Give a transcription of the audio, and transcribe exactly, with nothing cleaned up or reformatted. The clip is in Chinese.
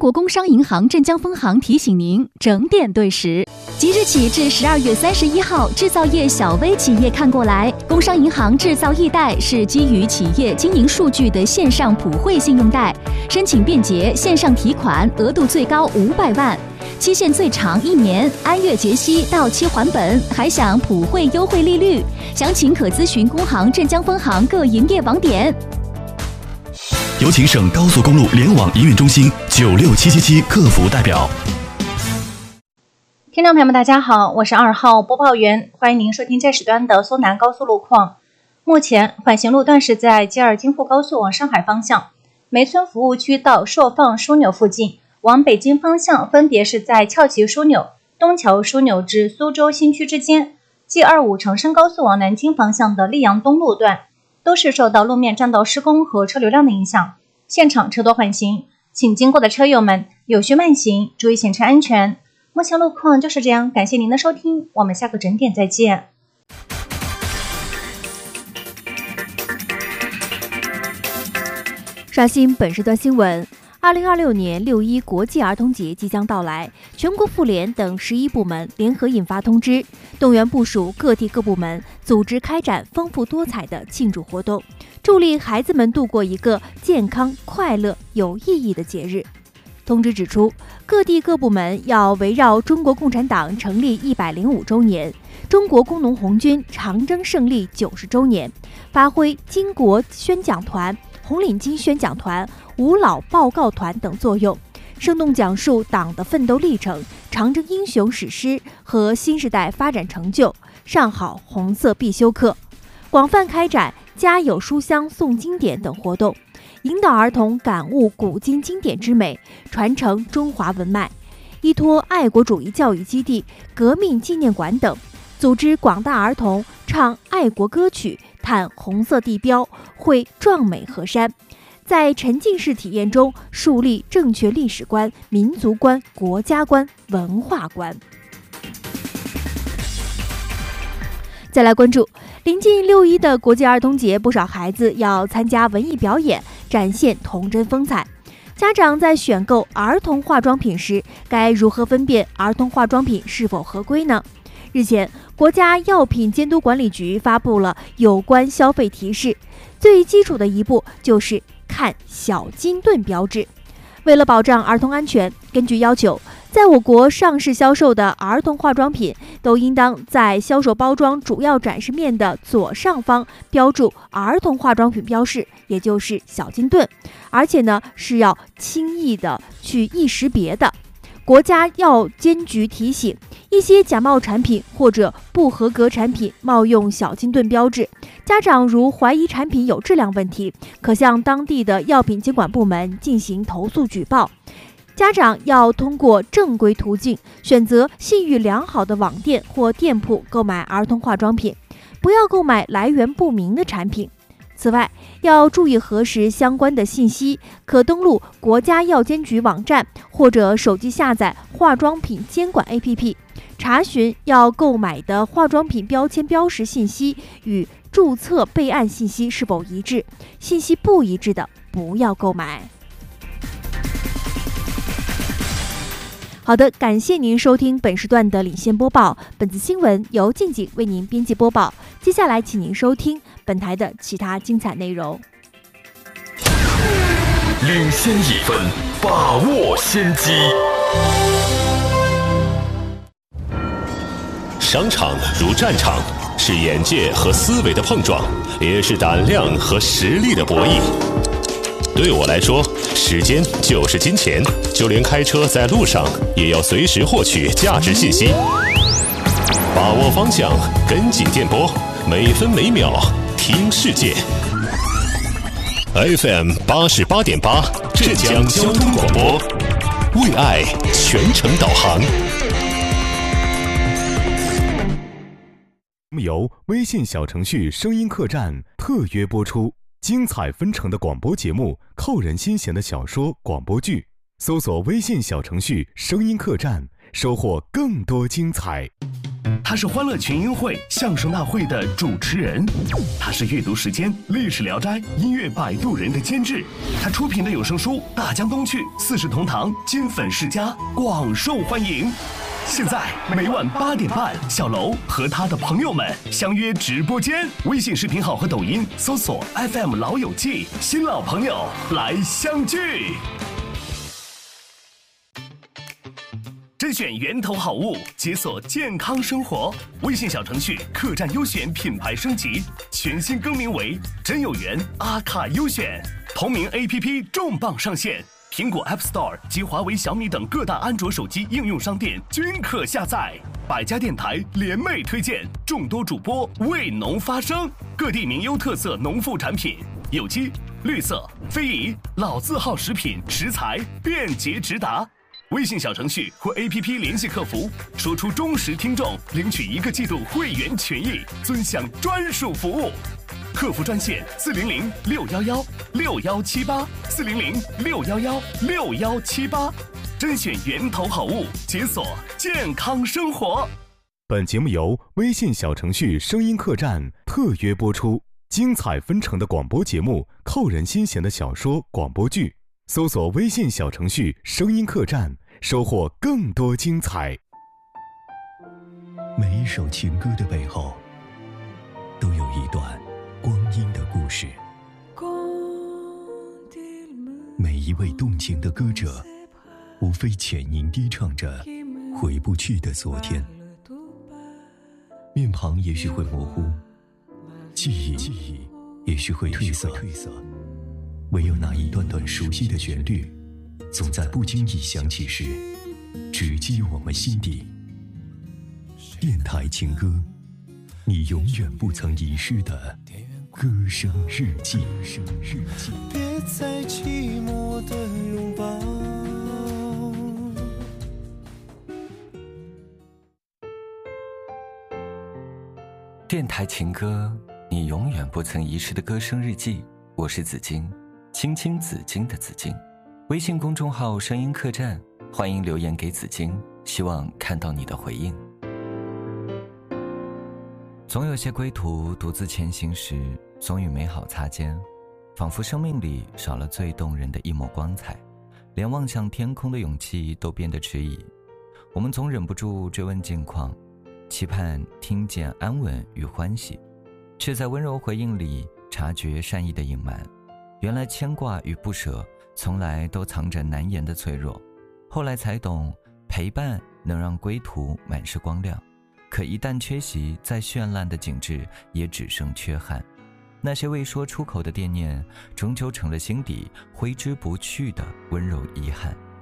国工商银行镇江分行提醒您整点对时。即日起至十二月三十一号，制造业小微企业看过来，工商银行制造易贷是基于企业经营数据的线上普惠信用贷，申请便捷，线上提款，额度最高五百万，期限最长一年，按月结息，到期还本，还享普惠优惠利率。详情可咨询工行镇江分行各营业网点。 有请省高速公路联网营运中心九六七七七客服代表。 听众朋友们大家好，我是二号播报员，欢迎您收听这时段的苏南高速路况。目前缓行路段是在吉尔京沪高速往上海方向，梅村服务区到朔放枢纽附近，往北京方向分别是在翘旗枢纽、东桥枢纽至苏州新区之间。G 二五长深高速往南京方向的溧阳东路段都是受到路面占道施工和车流量的影响，现场车多缓行，请经过的车友们有序慢行，注意行车安全。目前路况就是这样，感谢您的收听，我们下个整点再见。 刷新本时段新闻。二零二六年六一国际儿童节即将到来，全国妇联等十一部门联合印发通知，动员部署各地各部门组织开展丰富多彩的庆祝活动，助力孩子们度过一个健康、快乐、有意义的节日。通知指出，各地各部门要围绕中国共产党成立一百零五周年、中国工农红军长征胜利九十周年，发挥巾帼宣讲团、红领巾宣讲团、五老报告团等作用，生动讲述党的奋斗历程、长征英雄史诗和新时代发展成就，上好红色必修课，广泛开展家有书香诵经典等活动，引导儿童感悟古今经典之美，传承中华文脉。依托爱国主义教育基地、革命纪念馆等，组织广大儿童唱爱国歌曲，探红色地标，绘壮美河山，在沉浸式体验中树立正确历史观、民族观、国家观、文化观。再来关注临近六一的国际儿童节，不少孩子要参加文艺表演，展现童真风采。家长在选购儿童化妆品时，该如何分辨儿童化妆品是否合规呢？日前，国家药品监督管理局发布了有关消费提示，最基础的一步就是看小金盾标志。为了保障儿童安全，根据要求，在我国上市销售的儿童化妆品都应当在销售包装主要展示面的左上方标注儿童化妆品标示，也就是小金盾，而且呢是要轻易的去易识别的。国家药监局提醒，一些假冒产品或者不合格产品冒用小金盾标志，家长如怀疑产品有质量问题，可向当地的药品监管部门进行投诉举报。家长要通过正规途径选择信誉良好的网店或店铺购买儿童化妆品，不要购买来源不明的产品。此外，要注意核实相关的信息，可登录国家药监局网站或者手机下载化妆品监管 A P P， 查询要购买的化妆品标签标识信息与注册备案信息是否一致，信息不一致的不要购买。好的，感谢您收听本时段的领先播报。本次新闻由静静为您编辑播报。接下来，请您收听本台的其他精彩内容。 领先一分，把握先机。商场如战场，是眼界和思维的碰撞，也是胆量和实力的博弈。对我来说，时间就是金钱，就连开车在路上也要随时获取价值信息。把握方向，跟紧电波，每分每秒听世界。F M 八十八点八，浙江交通广播，为爱全程导航。 由微信小程序声音客栈特约播出。精彩纷呈的广播节目，扣人心弦的小说、广播剧，搜索微信小程序声音客栈，收获更多精彩。 他是欢乐群英会相声大会的主持人，他是阅读时间历史聊斋音乐摆渡人的监制，他出品的有声书《大江东去》《四世同堂》《金粉世家》广受欢迎。现在每晚八点半，小楼和他的朋友们相约直播间，微信视频号和抖音搜索 F M 老友记，新老朋友来相聚。甄选源头好物，解锁健康生活。微信小程序客栈优选品牌升级，全新更名为真有缘阿卡优选。同名 A P P 重磅上线，苹果 App Store 及华为、小米等各大安卓手机应用商店均可下载。百家电台联袂推荐，众多主播为农发声，各地名优特色农副产品，有机、绿色、非遗、老字号食品食材便捷直达。微信小程序或 A P P 联系客服，说出忠实听众，领取一个季度会员权益，尊享专属服务。客服专线四零零六幺幺六幺七八四零零六幺幺六幺七八，甄选源头好物，解锁健康生活。 本节目由微信小程序声音客栈特约播出，精彩纷呈的广播节目，扣人心弦的小说广播剧，搜索微信小程序声音客栈，收获更多精彩。 每一首情歌的背后，都有一段光阴的故事。每一位动情的歌者，无非浅吟低唱着回不去的昨天。面庞也许会模糊，记忆也许会褪色，唯有那一段段熟悉的旋律，总在不经意响起时，直击我们心底。电台情歌，你永远不曾遗失的歌声日记。 别再寂寞的拥抱。 电台情歌，你永远不曾遗失的歌声日记。我是紫金，青青紫金的紫金。微信公众号声音客栈，欢迎留言给紫金，希望看到你的回应。总有些归途独自前行时，总与美好擦肩，仿佛生命里少了最动人的一抹光彩，连望向天空的勇气都变得迟疑。我们总忍不住追问近况，期盼听见安稳与欢喜，却在温柔回应里察觉善意的隐瞒。原来牵挂与不舍从来都藏着难言的脆弱，后来才懂，陪伴能让归途满是光亮，可一旦缺席，再绚烂的景致也只剩缺憾。那些未说出口的惦念，终究成了心底挥之不去的温柔遗憾。